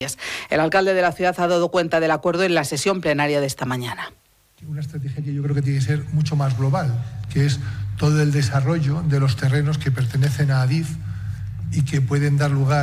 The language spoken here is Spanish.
El alcalde de la ciudad ha dado cuenta del acuerdo en la sesión plenaria de esta mañana. Una estrategia que yo creo que tiene que ser mucho más global, que es todo el desarrollo de los terrenos que pertenecen a Adif y que pueden dar lugar